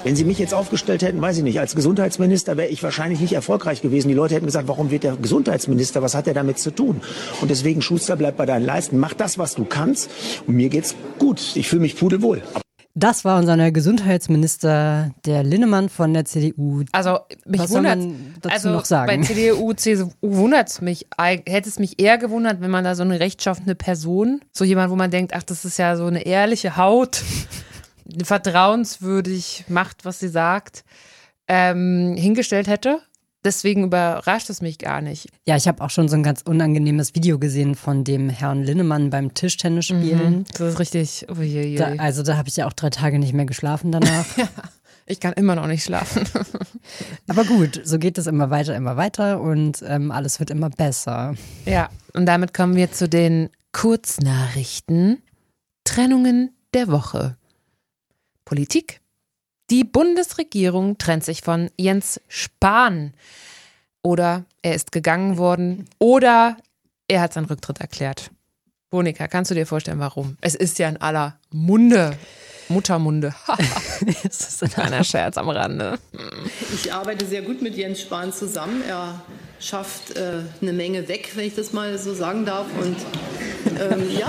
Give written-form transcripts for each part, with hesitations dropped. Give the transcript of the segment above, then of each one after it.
Wenn Sie mich jetzt aufgestellt hätten, weiß ich nicht, als Gesundheitsminister wäre ich wahrscheinlich nicht erfolgreich gewesen. Die Leute hätten gesagt, warum wird der Gesundheitsminister, was hat er damit zu tun? Und deswegen, Schuster, bleib bei deinen Leisten, mach das, was du kannst. Und mir geht's gut, ich fühle mich pudelwohl. Das war unser neuer Gesundheitsminister, der Linnemann von der CDU. Also mich Was soll wundert, man dazu noch sagen? Bei CDU, CSU wundert es mich, hätte es mich eher gewundert, wenn man da so eine rechtschaffene Person, so jemand, wo man denkt, ach, das ist ja so eine ehrliche Haut, vertrauenswürdig, macht, was sie sagt, hingestellt hätte. Deswegen überrascht es mich gar nicht. Ja, ich habe auch schon so ein ganz unangenehmes Video gesehen von dem Herrn Linnemann beim Tischtennis spielen. Das ist richtig. Da habe ich ja auch 3 Tage nicht mehr geschlafen danach. Ja, ich kann immer noch nicht schlafen. Aber gut, so geht es immer weiter und alles wird immer besser. Ja, und damit kommen wir zu den Kurznachrichten. Trennungen der Woche. Politik. Die Bundesregierung trennt sich von Jens Spahn. Oder er ist gegangen worden. Oder er hat seinen Rücktritt erklärt. Monika, kannst du dir vorstellen, warum? Es ist ja in aller Munde. Muttermunde. Das ist ein kleiner Scherz am Rande. Ich arbeite sehr gut mit Jens Spahn zusammen. Er schafft eine Menge weg, wenn ich das mal so sagen darf. Und ja,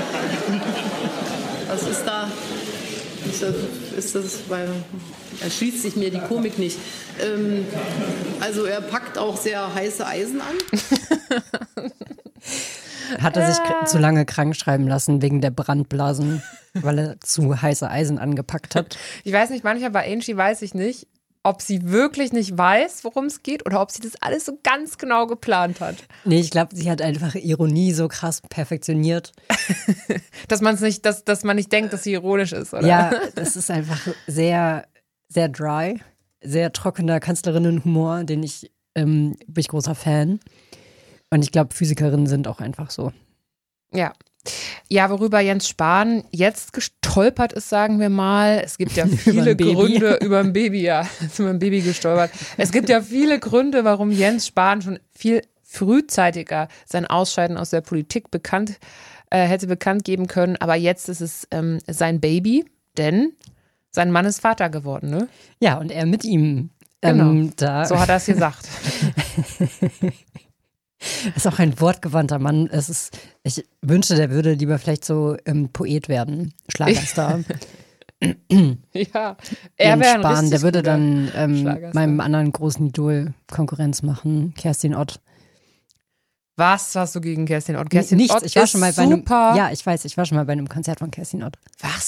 was ist da? Ist das, weil erschließt sich mir die Komik nicht. Also er packt auch sehr heiße Eisen an. Hat er sich zu lange krank schreiben lassen wegen der Brandblasen, weil er zu heiße Eisen angepackt hat? Ich weiß nicht, manchmal bei Angie weiß ich nicht, ob sie wirklich nicht weiß, worum es geht oder ob sie das alles so ganz genau geplant hat. Nee, ich glaube, sie hat einfach Ironie so krass perfektioniert. dass man nicht denkt, dass sie ironisch ist, oder? Ja, das ist einfach sehr, sehr dry, sehr trockener Kanzlerinnenhumor, bin ich großer Fan. Und ich glaube, Physikerinnen sind auch einfach so. Ja. Ja, worüber Jens Spahn jetzt gestolpert ist, sagen wir mal. Es gibt ja viele Gründe über ein Baby, ja. Ist über ein Baby gestolpert. Es gibt ja viele Gründe, warum Jens Spahn schon viel frühzeitiger sein Ausscheiden aus der Politik hätte bekannt geben können. Aber jetzt ist es sein Baby, denn sein Mann ist Vater geworden, ne? Ja, und er mit ihm. Genau. So hat er es gesagt. Er ist auch ein wortgewandter Mann. Ich wünschte, der würde lieber vielleicht so Poet werden, Schlagerstar. Ja, er wäre ein richtig der würde dann meinem Schlagerstar. anderen großen Idol Konkurrenz machen, Kerstin Ott. Was hast du gegen Kerstin Ott? Nichts. Ott ich war schon mal super. ich war schon mal bei einem Konzert von Kerstin Ott. Was?